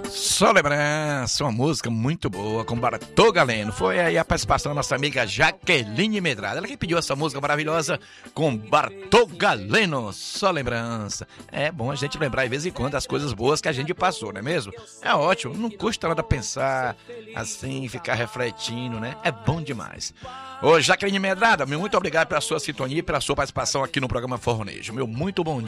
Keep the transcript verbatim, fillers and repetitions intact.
Só lembrança, uma música muito boa com Bartô Galeno. Foi aí a participação da nossa amiga Jaqueline Medrado. Ela que pediu essa música maravilhosa com Bartô Galeno. Só lembrança. É bom a gente lembrar de vez em quando as coisas boas que a gente passou, não é mesmo? É ótimo, não custa nada pensar assim, ficar refletindo, né? É bom demais. Ô Jaqueline Medrada, meu muito obrigado pela sua sintonia e pela sua participação aqui no programa Forronejo. Meu muito bom